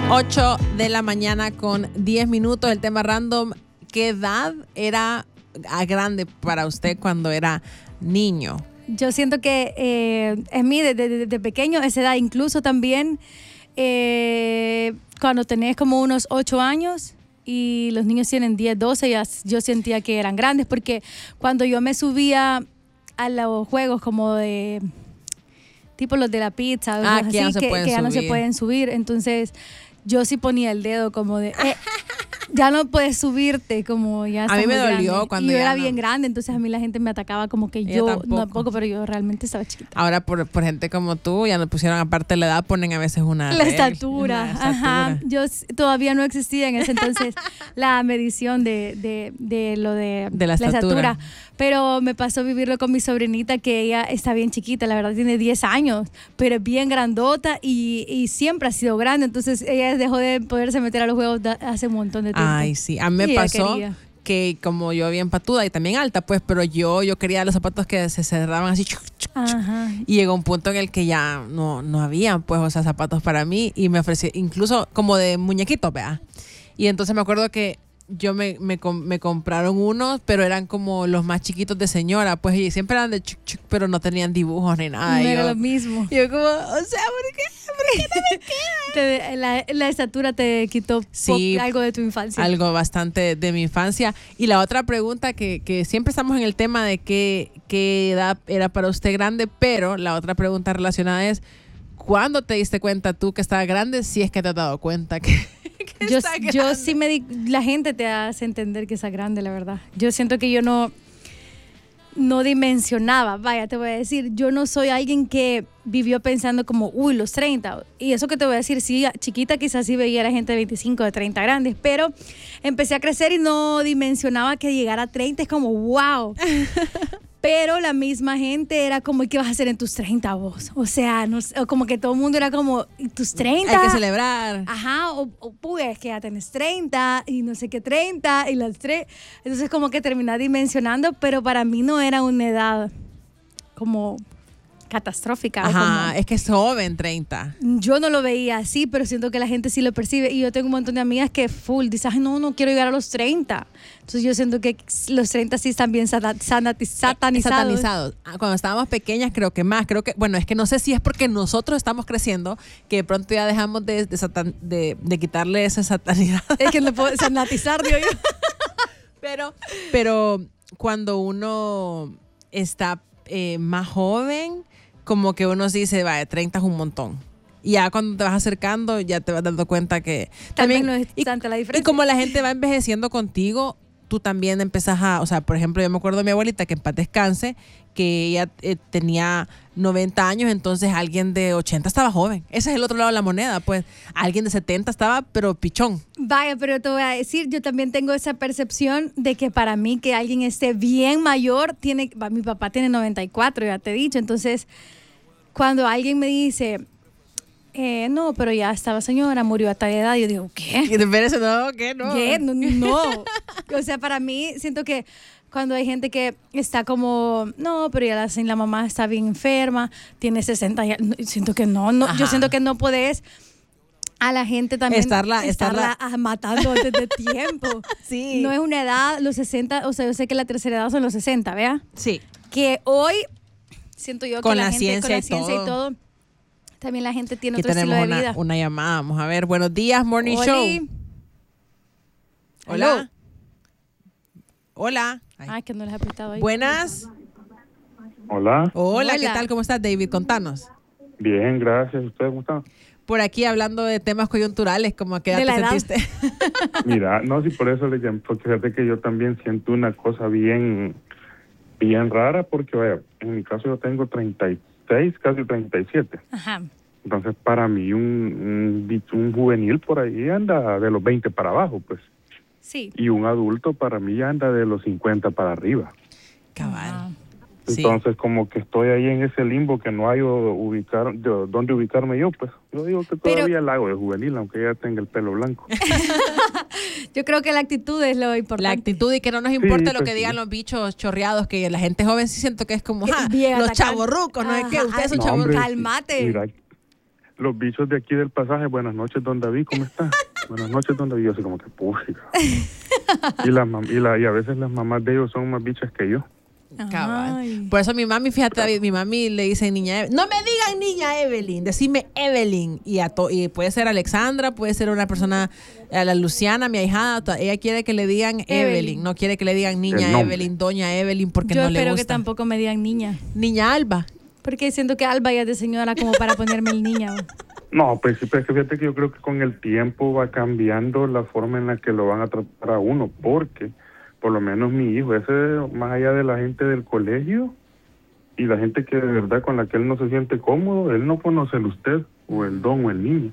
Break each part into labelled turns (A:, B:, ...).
A: 8 de la mañana con 10 minutos. El tema random: ¿qué edad era grande para usted cuando era niño?
B: Yo siento que en mí, desde pequeño, esa edad, incluso también cuando tenés como unos 8 años y los niños tienen 10, 12, ya yo sentía que eran grandes, porque cuando yo me subía a los juegos como de tipo los de la pizza,
A: que ya no se pueden
B: que ya no se
A: subir.
B: pueden subir, entonces yo sí ponía el dedo como de ya no puedes subirte, como ya
A: A mí me
B: estás muy
A: dolió
B: grande.
A: cuando
B: y yo
A: ya
B: era
A: no.
B: bien grande, entonces a mí la gente me atacaba como que
A: Ella
B: yo
A: tampoco.
B: pero yo realmente estaba chiquita.
A: Ahora por gente como tú, ya nos pusieron, aparte de la edad, ponen a veces una
B: La
A: regla,
B: estatura,
A: una estatura.
B: ajá. Todavía no existía en ese entonces la medición de lo de
A: la estatura.
B: Pero me pasó vivirlo con mi sobrinita, que ella está bien chiquita, la verdad tiene 10 años, pero es bien grandota y siempre ha sido grande. Entonces ella dejó de poderse meter a los juegos hace un montón de tiempo.
A: Ay, sí. A mí me
B: Y ella
A: pasó
B: quería.
A: que como yo bien patuda y también alta, pues, pero yo quería los zapatos que se cerraban así.
B: Ajá.
A: Y llegó un punto en el que ya no había, pues, o sea, zapatos para mí, y me ofrecí, incluso como de muñequito, vea. Y entonces me acuerdo que yo me compraron unos, pero eran como los más chiquitos de señora, pues, y siempre eran de pero no tenían dibujos ni nada.
B: No
A: Y
B: era
A: yo,
B: lo mismo.
A: yo como, o sea, ¿por qué no me queda?
B: La estatura te quitó
A: Sí,
B: algo de tu infancia.
A: Algo bastante de mi infancia. Y la otra pregunta que siempre estamos en el tema de qué edad era para usted grande, pero la otra pregunta relacionada es: ¿cuándo te diste cuenta tú que estaba grande? Si es que te has dado cuenta que está grande.
B: Yo sí la gente te hace entender que está grande, la verdad. Yo siento que yo no dimensionaba, vaya, te voy a decir, yo no soy alguien que vivió pensando como, los 30. Y eso que te voy a decir, sí, chiquita quizás sí veía a la gente de 25, de 30 grandes, pero empecé a crecer y no dimensionaba que llegar a 30 es como, wow. Pero la misma gente era como, ¿y qué vas a hacer en tus 30 vos? O sea, no sé, como que todo el mundo era como, ¿y tus 30?
A: Hay que celebrar.
B: Ajá, o pues que ya tenés 30 y no sé qué 30 y las 3. Entonces como que terminé dimensionando, pero para mí no era una edad como catastrófica.
A: Ajá, es que es joven, 30.
B: Yo no lo veía así, pero siento que la gente sí lo percibe. Y yo tengo un montón de amigas que dicen, ay, no quiero llegar a los 30. Entonces yo siento que los 30 sí están bien satanizados.
A: Cuando estábamos pequeñas creo que más. Bueno, es que no sé si es porque nosotros estamos creciendo que de pronto ya dejamos de quitarle esa satanidad.
B: Es que no puedo sanatizar, digo yo.
A: Pero cuando uno está más joven, como que uno dice, vaya, 30 es un montón. Y ya cuando te vas acercando, ya te vas dando cuenta que
B: también no es tanta la diferencia.
A: Y como la gente va envejeciendo contigo, tú también empezás o sea, por ejemplo, yo me acuerdo de mi abuelita, que en paz descanse, que ella tenía 90 años, entonces alguien de 80 estaba joven. Ese es el otro lado de la moneda, pues. Alguien de 70 estaba, pero pichón.
B: Vaya, pero te voy a decir, yo también tengo esa percepción de que para mí que alguien esté bien mayor, mi papá tiene 94, ya te he dicho, entonces cuando alguien me dice, no, pero ya estaba señora, murió a tal edad, yo digo, ¿qué?
A: Y te parece, no, ¿qué? No.
B: ¿Qué? No. O sea, para mí, siento que cuando hay gente que está como, no, pero ya la mamá está bien enferma, tiene 60, siento que no. Yo siento que no podés a la gente también estarla matando antes de tiempo.
A: Sí.
B: No es una edad, los 60, o sea, yo sé que la tercera edad son los 60, ¿vea?
A: Sí.
B: Que hoy siento yo
A: con
B: que
A: la
B: gente
A: ciencia,
B: con la ciencia y todo, también la gente tiene
A: Aquí
B: otro estilo de
A: tenemos
B: vida.
A: una llamada, vamos a ver. Buenos días, Morning
B: Oli.
A: Show. Hola. Hola.
B: Ay, que no les he apretado ahí.
A: Buenas.
C: Hola.
A: Hola, ¿qué tal? ¿Cómo estás, David? Contanos.
C: Bien, gracias. ¿Ustedes cómo están?
A: Por aquí hablando de temas coyunturales, como que ya te sentiste.
C: Mira, no, sí, por eso le llamé, porque fíjate que yo también siento una cosa bien rara, porque vaya, en mi caso yo tengo 36, casi 37.
B: Ajá.
C: Entonces, para mí, un juvenil por ahí anda de los 20 para abajo, pues.
B: Sí.
C: Y un adulto para mí anda de los 50 para arriba.
A: Cabal.
C: Entonces, como que estoy ahí en ese limbo que no hay dónde ubicarme yo, pues. Yo digo que todavía la hago de juvenil, aunque ya tenga el pelo blanco.
B: Yo creo que la actitud es lo importante.
A: La actitud, y que no nos importe lo
C: pues
A: que digan los bichos chorreados, que la gente joven sí siento que es como, los chavorrucos, ¿no? Es que ustedes son chavorrucos.
B: Cálmate.
C: Mira, los bichos de aquí del pasaje, buenas noches, don David, ¿cómo está? Buenas noches, don David. Yo así como que pujica. Y a veces las mamás de ellos son más bichas que yo.
A: Cabal.
B: Ay.
A: Por eso mi mami, fíjate, David, mi mami le dice niña Evelyn. No me digan niña Evelyn, decime Evelyn. Y puede ser Alexandra, puede ser una persona, la Luciana, mi ahijada, ella quiere que le digan Evelyn, no quiere que le digan niña Evelyn, doña Evelyn, porque
B: Yo
A: no le
B: espero
A: gusta.
B: que tampoco me digan niña.
A: Niña Alba.
B: Porque siento que Alba ya es de señora como para ponerme el niña.
C: No, pues sí, pero es que fíjate que yo creo que con el tiempo va cambiando la forma en la que lo van a tratar a uno, porque por lo menos mi hijo, ese más allá de la gente del colegio y la gente que de verdad con la que él no se siente cómodo, él no conoce el usted o el don o el niño.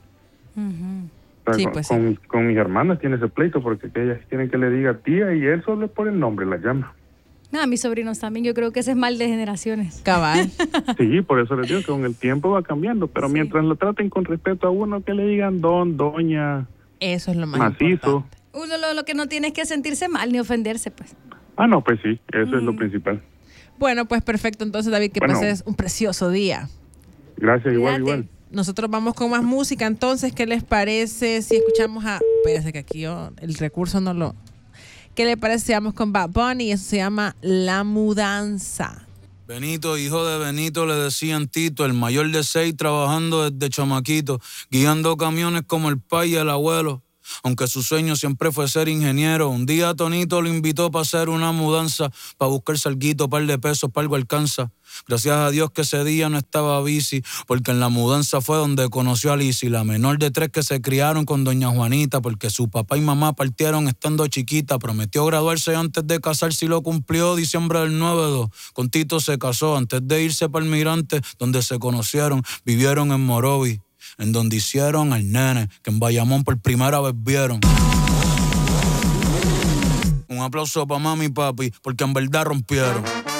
C: O sea,
A: Sí, pues sí.
C: con mis hermanas tiene ese pleito porque ellas quieren que le diga tía y él solo por el nombre la llama.
B: Nada, mis sobrinos también. Yo creo que ese es mal de generaciones.
A: Cabal.
C: Sí, por eso les digo que con el tiempo va cambiando, pero
B: Sí.
C: mientras lo traten con respeto a uno, que le digan don, doña,
A: Eso es lo más
C: macizo.
A: importante.
B: Uno lo que no tiene es que sentirse mal ni ofenderse, pues.
C: Ah, no, pues sí, eso es lo principal.
A: Bueno, pues perfecto. Entonces, David, que
C: Bueno.
A: pases un precioso día.
C: Gracias, igual,
B: Cuídate.
C: igual.
A: Nosotros vamos con más música. Entonces, ¿qué les parece si escuchamos a... Espérate que aquí yo el recurso no lo... ¿Qué le parece si vamos con Bad Bunny? Eso se llama La Mudanza.
D: Benito, hijo de Benito, le decían Tito, el mayor de 6, trabajando desde chamaquito, guiando camiones como el pai y el abuelo. Aunque su sueño siempre fue ser ingeniero, un día Tonito lo invitó para hacer una mudanza, para buscar salguito, par de pesos, para algo alcanza. Gracias a Dios que ese día no estaba bici, porque en la mudanza fue donde conoció a Lizzy, la menor de 3 que se criaron con doña Juanita, porque su papá y mamá partieron estando chiquita. Prometió graduarse antes de casarse y lo cumplió diciembre del 9-2. Con Tito se casó antes de irse para el Migrante, donde se conocieron, vivieron en Morovi, en donde hicieron al nene, que en Bayamón por primera vez vieron. Un aplauso para mami y papi, porque en verdad rompieron.